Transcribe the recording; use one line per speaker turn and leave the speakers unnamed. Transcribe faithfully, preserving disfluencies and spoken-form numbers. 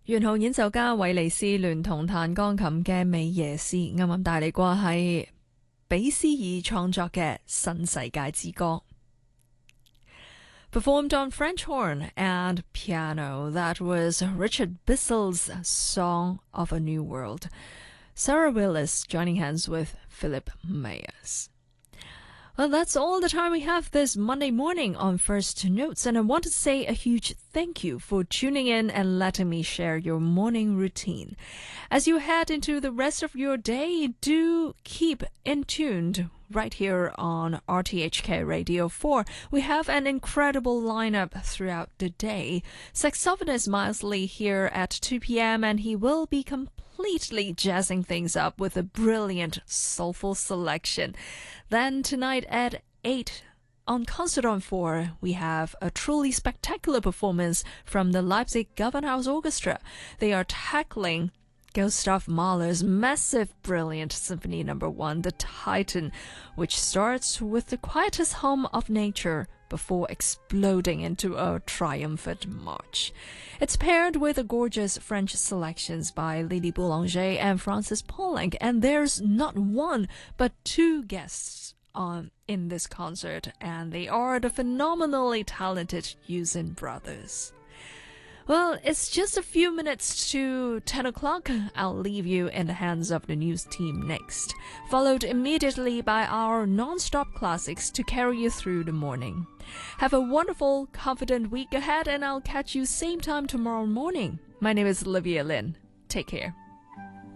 元號演奏家韋尼斯聯同彈鋼琴嘅美耶斯啱啱帶嚟過係比斯爾創作嘅新世界之歌。Performed on French horn and piano, that was Richard Bissell's Song of a New World. Sarah Willis joining hands with Philip Mayers. Well, that's all the time we have this Monday morning on First Notes, and I want to say a huge thank you for tuning in and letting me share your morning routine. As you head into the rest of your day, do keep in tuned right here on R T H K Radio four. We have an incredible lineup throughout the day. Saxophonist Miles Lee here at two p.m. and he will be completely jazzing things up with a brilliant, soulful selection. Then tonight at eight on Concert on four, we have a truly spectacular performance from the Leipzig Gewandhaus Orchestra. They are tackling Gustav Mahler's massive, brilliant Symphony Number One, The Titan, which starts with the quietest hum of nature before exploding into a triumphant march. It's paired with a gorgeous French selections by Lily Boulanger and Francis Poulenc, and there's not one but two guests on in this concert, and they are the phenomenally talented Yusin brothers. Well, it's just a few minutes to ten o'clock. I'll leave you in the hands of the news team next, followed immediately by our non-stop classics to carry you through the morning. Have a wonderful, confident week ahead, and I'll catch you same time tomorrow morning. My name is Olivia Lin. Take care.